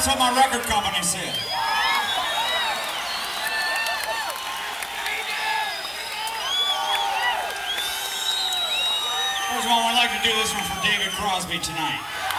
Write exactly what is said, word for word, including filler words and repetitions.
That's what my record company said. First of all, I'd like to do this one for David Crosby tonight.